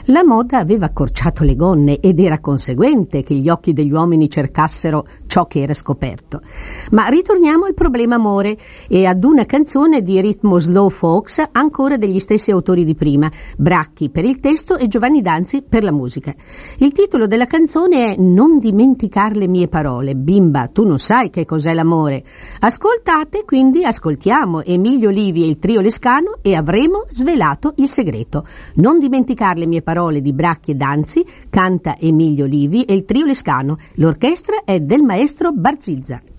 La moda aveva accorciato le gonne ed era conseguente che gli occhi degli uomini cercassero ciò che era scoperto. Ma ritorniamo al problema amore e ad una canzone di ritmo slow folks ancora degli stessi autori di prima, Bracchi per il testo e Giovanni Danzi per la musica. Il titolo della canzone è Non dimenticar le mie parole. Bimba, tu non sai che cos'è l'amore. Ascoltate, quindi ascoltiamo Emilio Livi e il trio Lescano e avremo svelato il segreto. Non dimenticar le mie parole di Bracchi e Danzi, canta Emilio Livi e il trio Lescano. L'orchestra è del maestro Barzizza.